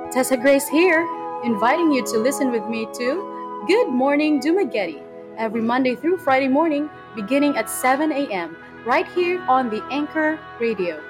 Tessa Grace here, inviting you to listen with me to Good Morning Dumaguete every Monday through Friday morning beginning at 7 a.m. right here on the Anchor Radio.